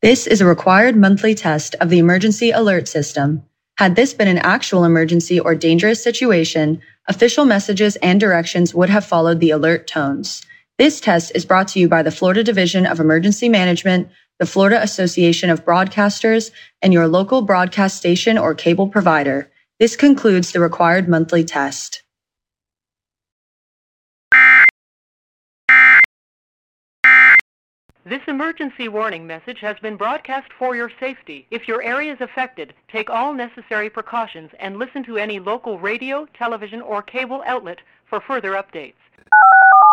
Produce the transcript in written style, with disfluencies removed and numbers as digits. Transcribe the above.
This is a required monthly test of the emergency alert system. Had this been an actual emergency or dangerous situation, official messages and directions would have followed the alert tones. This test is brought to you by the Florida Division of Emergency Management, the Florida Association of Broadcasters, and your local broadcast station or cable provider. This concludes the required monthly test. This emergency warning message has been broadcast for your safety. If your area is affected, take all necessary precautions and listen to any local radio, television, or cable outlet for further updates.